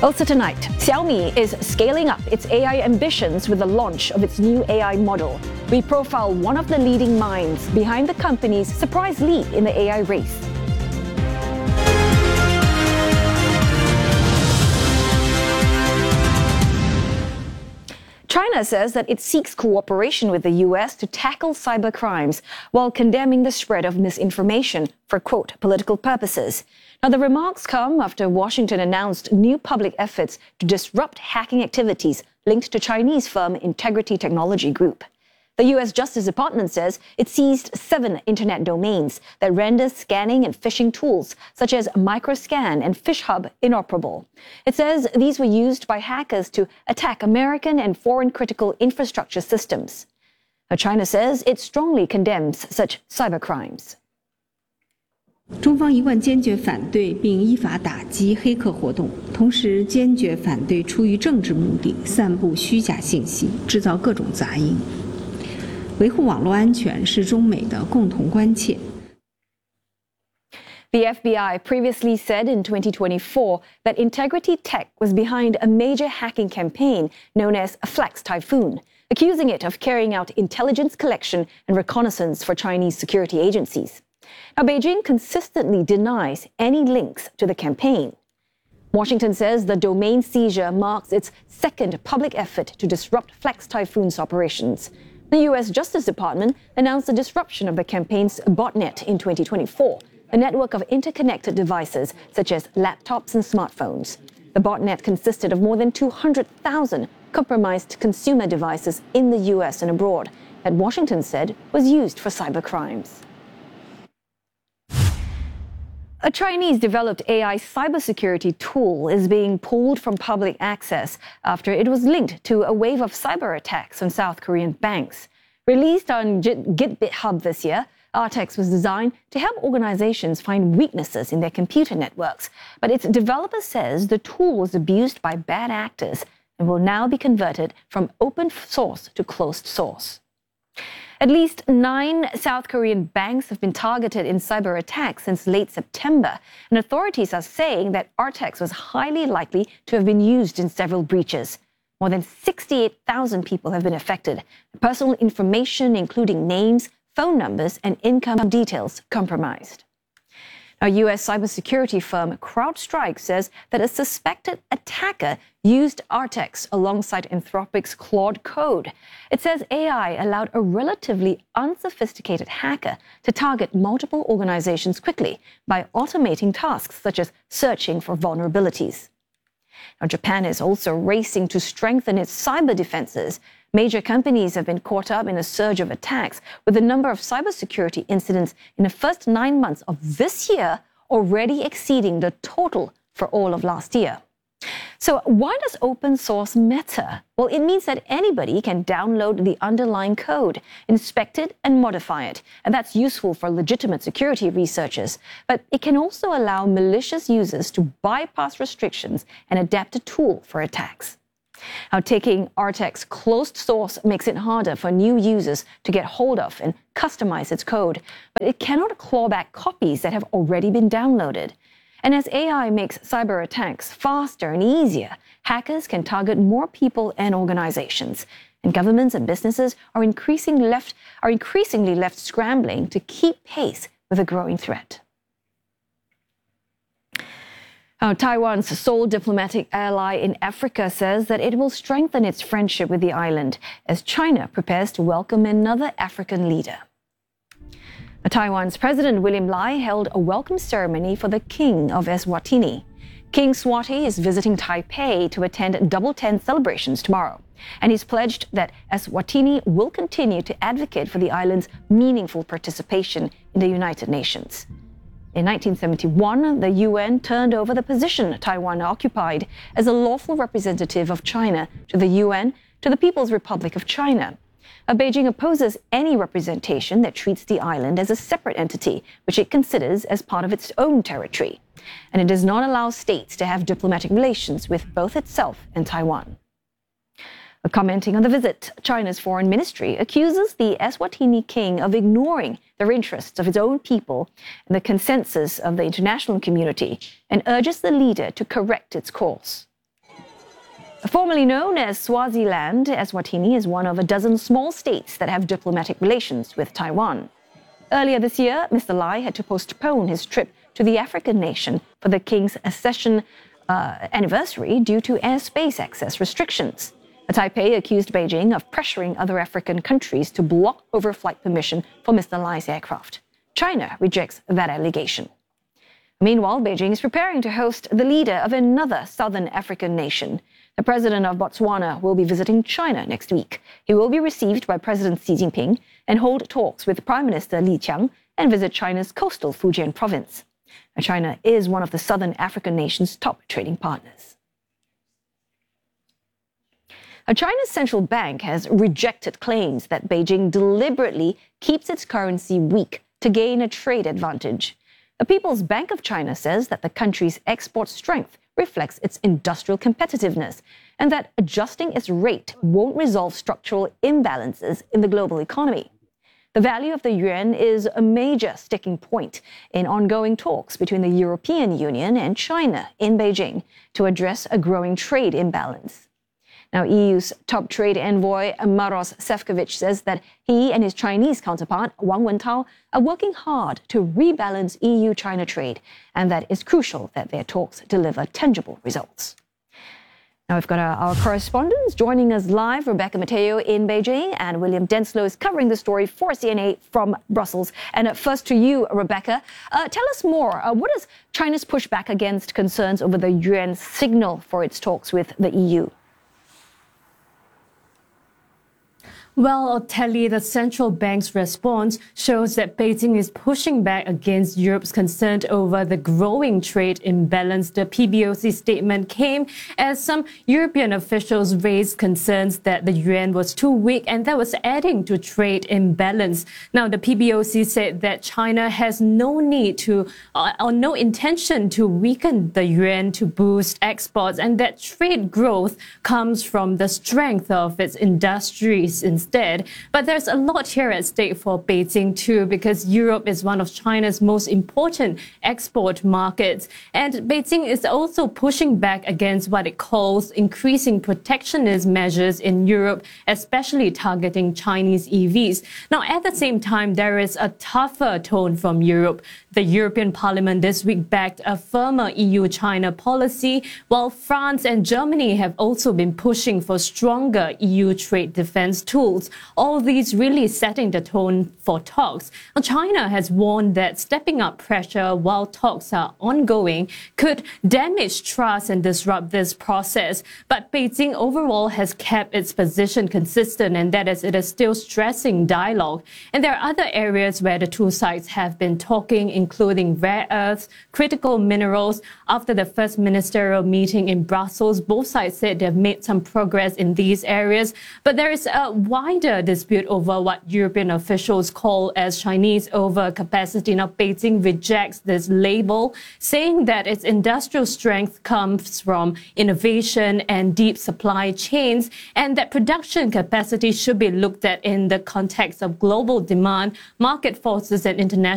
Also tonight, Xiaomi is scaling up its AI ambitions with the launch of its new AI model. We profile one of the leading minds behind the company's surprise leap in the AI race. China says that it seeks cooperation with the US to tackle cybercrimes while condemning the spread of misinformation for, quote, political purposes. Now, the remarks come after Washington announced new public efforts to disrupt hacking activities linked to Chinese firm Integrity Technology Group. The U.S. Justice Department says it seized 7 internet domains that render scanning and phishing tools such as Microscan and FishHub inoperable. It says these were used by hackers to attack American and foreign critical infrastructure systems. Now, China says it strongly condemns such cybercrimes. 中方一贯坚决反对并依法打击黑客活动，同时坚决反对出于政治目的散布虚假信息、制造各种杂音。维护网络安全是中美的共同关切。 The FBI previously said in 2024 that Integrity Tech was behind a major hacking campaign known as Flax Typhoon, accusing it of carrying out intelligence collection and reconnaissance for Chinese security agencies. Now, Beijing consistently denies any links to the campaign. Washington says the domain seizure marks its second public effort to disrupt Flax Typhoon's operations. The U.S. Justice Department announced the disruption of the campaign's botnet in 2024, a network of interconnected devices such as laptops and smartphones. The botnet consisted of more than 200,000 compromised consumer devices in the U.S. and abroad that Washington said was used for cybercrimes. A Chinese-developed AI cybersecurity tool is being pulled from public access after it was linked to a wave of cyber attacks on South Korean banks. Released on GitHub this year, Artex was designed to help organizations find weaknesses in their computer networks. But its developer says the tool was abused by bad actors and will now be converted from open source to closed source. At least 9 South Korean banks have been targeted in cyber attacks since late September, and authorities are saying that Artex was highly likely to have been used in several breaches. More than 68,000 people have been affected. Personal information, including names, phone numbers, and income details, compromised. Now, U.S. cybersecurity firm CrowdStrike says that a suspected attacker used Artex alongside Anthropic's Claude Code. It says AI allowed a relatively unsophisticated hacker to target multiple organizations quickly by automating tasks such as searching for vulnerabilities. Now, Japan is also racing to strengthen its cyber defenses. Major companies have been caught up in a surge of attacks, with the number of cybersecurity incidents in the first 9 months of this year already exceeding the total for all of last year. So why does open source matter? Well, it means that anybody can download the underlying code, inspect it, and modify it. And that's useful for legitimate security researchers. But it can also allow malicious users to bypass restrictions and adapt a tool for attacks. Now, taking Artex closed source makes it harder for new users to get hold of and customize its code, but it cannot claw back copies that have already been downloaded. And as AI makes cyber attacks faster and easier, hackers can target more people and organizations. And governments and businesses are increasingly left scrambling to keep pace with a growing threat. Taiwan's sole diplomatic ally in Africa says that it will strengthen its friendship with the island as China prepares to welcome another African leader. Taiwan's President William Lai held a welcome ceremony for the King of Eswatini. King Swati is visiting Taipei to attend Double 10 celebrations tomorrow, and he's pledged that Eswatini will continue to advocate for the island's meaningful participation in the United Nations. In 1971, the UN turned over the position Taiwan occupied as a lawful representative of China to the UN to the People's Republic of China. Beijing opposes any representation that treats the island as a separate entity, which it considers as part of its own territory. And it does not allow states to have diplomatic relations with both itself and Taiwan. Commenting on the visit, China's foreign ministry accuses the Eswatini king of ignoring the interests of its own people and the consensus of the international community and urges the leader to correct its course. Formerly known as Swaziland, Eswatini is one of a dozen small states that have diplomatic relations with Taiwan. Earlier this year, Mr. Lai had to postpone his trip to the African nation for the king's accession anniversary due to airspace access restrictions. Taipei accused Beijing of pressuring other African countries to block overflight permission for Mr. Lai's aircraft. China rejects that allegation. Meanwhile, Beijing is preparing to host the leader of another southern African nation. The president of Botswana will be visiting China next week. He will be received by President Xi Jinping and hold talks with Prime Minister Li Qiang and visit China's coastal Fujian province. China is one of the southern African nation's top trading partners. China's central bank has rejected claims that Beijing deliberately keeps its currency weak to gain a trade advantage. The People's Bank of China says that the country's export strength reflects its industrial competitiveness and that adjusting its rate won't resolve structural imbalances in the global economy. The value of the yuan is a major sticking point in ongoing talks between the European Union and China in Beijing to address a growing trade imbalance. Now, EU's top trade envoy, Maros Sefcovic, says that he and his Chinese counterpart, Wang Wentao, are working hard to rebalance EU-China trade, and that it's crucial that their talks deliver tangible results. Now, we've got our correspondents joining us live, Rebecca Mateo in Beijing, and William Denslow is covering the story for CNA from Brussels. And first to you, Rebecca, tell us more. What does China's pushback against concerns over the yuan signal for its talks with the EU? Well, Telly, the central bank's response shows that Beijing is pushing back against Europe's concern over the growing trade imbalance. The PBOC statement came as some European officials raised concerns that the yuan was too weak and that was adding to trade imbalance. Now, the PBOC said that China has no need to or no intention to weaken the yuan to boost exports, and that trade growth comes from the strength of its industries instead. But there's a lot here at stake for Beijing too, because Europe is one of China's most important export markets. And Beijing is also pushing back against what it calls increasing protectionist measures in Europe, especially targeting Chinese EVs. Now, at the same time, there is a tougher tone from Europe. The European Parliament this week backed a firmer EU-China policy, while France and Germany have also been pushing for stronger EU trade defense tools. All these really setting the tone for talks. Now, China has warned that stepping up pressure while talks are ongoing could damage trust and disrupt this process. But Beijing overall has kept its position consistent, and that is, it is still stressing dialogue. And there are other areas where the two sides have been talking, including rare earths, critical minerals. After the first ministerial meeting in Brussels, both sides said they've made some progress in these areas. But there is a wider dispute over what European officials call as Chinese overcapacity. Now, Beijing rejects this label, saying that its industrial strength comes from innovation and deep supply chains, and that production capacity should be looked at in the context of global demand, market forces, and international